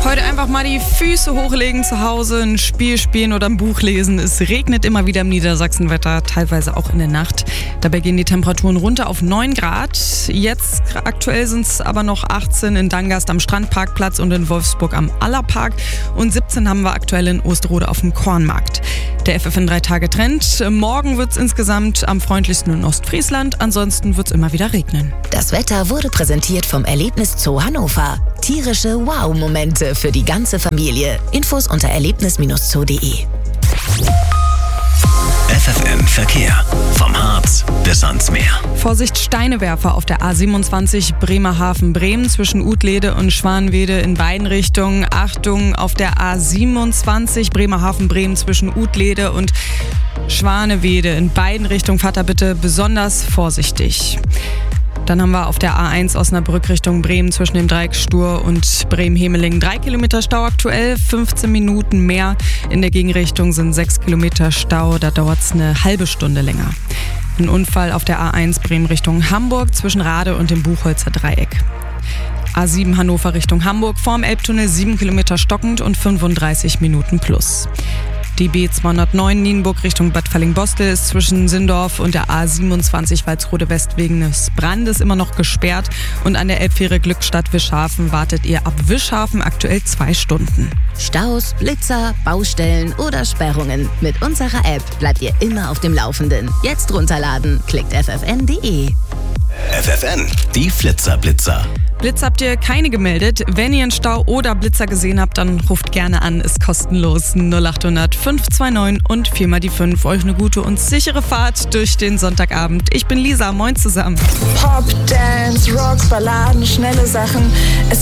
Heute einfach mal die Füße hochlegen zu Hause, ein Spiel spielen oder ein Buch lesen. Es regnet immer wieder im Niedersachsenwetter, teilweise auch in der Nacht. Dabei gehen die Temperaturen runter auf 9 Grad. Jetzt aktuell sind es aber noch 18 in Dangast am Strandparkplatz und in Wolfsburg am Allerpark. Und 17 haben wir aktuell in Osterode auf dem Kornmarkt. Der FFN 3-Tage-Trend. Morgen wird es insgesamt am freundlichsten in Ostfriesland. Ansonsten wird es immer wieder regnen. Das Wetter wurde präsentiert vom Erlebniszoo Hannover. Tierische Wow-Momente für die ganze Familie. Infos unter erlebnis-zoo.de. FFN Verkehr. Vom Harz bis ans Meer. Vorsicht Steinewerfer auf der A27 Bremerhaven-Bremen zwischen Utlede und Schwanenwede in beiden Richtungen. Achtung auf der A27 Bremerhaven-Bremen zwischen Utlede und Schwanenwede in beiden Richtungen. Fahrt da bitte besonders vorsichtig. Dann haben wir auf der A1 Osnabrück Richtung Bremen zwischen dem Dreieck Stur und Bremen-Hemelingen 3 Kilometer Stau aktuell, 15 Minuten mehr. In der Gegenrichtung sind 6 Kilometer Stau, da dauert es eine halbe Stunde länger. Ein Unfall auf der A1 Bremen Richtung Hamburg zwischen Rade und dem Buchholzer Dreieck. A7 Hannover Richtung Hamburg vorm Elbtunnel 7 Kilometer stockend und 35 Minuten plus. Die B209 Nienburg Richtung Bad Falling-Bostel ist zwischen Sindorf und der A27 Walsrode West wegen des Brandes immer noch gesperrt. Und an der Elbfähre Glückstadt-Wischhafen wartet ihr ab Wischhafen aktuell 2 Stunden. Staus, Blitzer, Baustellen oder Sperrungen. Mit unserer App bleibt ihr immer auf dem Laufenden. Jetzt runterladen, klickt ffn.de. FFN, die Flitzer-Blitzer. Blitz habt ihr keine gemeldet. Wenn ihr einen Stau oder Blitzer gesehen habt, dann ruft gerne an, ist kostenlos. 0800 529 und 4 mal die 5. Euch eine gute und sichere Fahrt durch den Sonntagabend. Ich bin Lisa, moin zusammen. Pop, Dance, Rock, Balladen, schnelle Sachen.